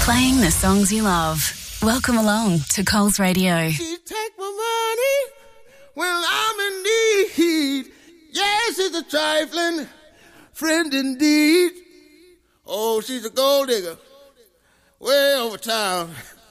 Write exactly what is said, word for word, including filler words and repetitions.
Playing the songs you love. Welcome along to Coles Radio. She take my money when I'm in need. Yes, she's a trifling friend indeed. Oh, she's a gold digger way over town.